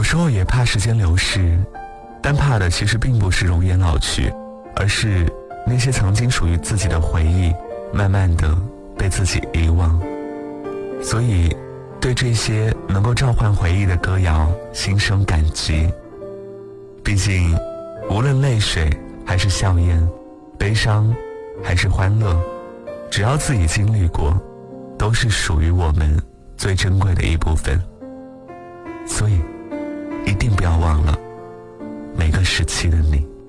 有时候也怕时间流逝，但怕的其实并不是容颜老去，而是那些曾经属于自己的回忆慢慢的被自己遗忘。所以对这些能够召唤回忆的歌谣心生感激。毕竟无论泪水还是笑颜，悲伤还是欢乐，只要自己经历过，都是属于我们最珍贵的一部分。所以一定不要忘了每个时期的你。